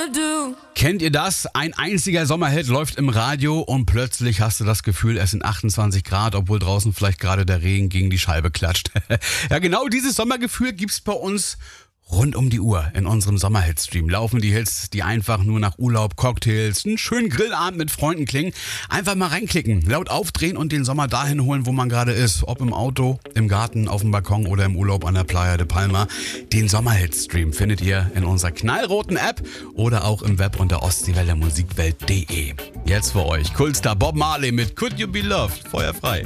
Kennt ihr das? Ein einziger Sommerhit läuft im Radio und plötzlich hast du das Gefühl, es sind 28 Grad, obwohl draußen vielleicht gerade der Regen gegen die Scheibe klatscht. Ja, genau dieses Sommergefühl gibt's bei uns rund um die Uhr. In unserem Sommerhit-Stream laufen die Hits, die einfach nur nach Urlaub, Cocktails, einen schönen Grillabend mit Freunden klingen. Einfach mal reinklicken, laut aufdrehen und den Sommer dahin holen, wo man gerade ist. Ob im Auto, im Garten, auf dem Balkon oder im Urlaub an der Playa de Palma. Den Sommerhit-Stream findet ihr in unserer knallroten App oder auch im Web unter ostseewellemusikwelt.de. Jetzt für euch Kultstar Bob Marley mit Could You Be Loved? Feuerfrei.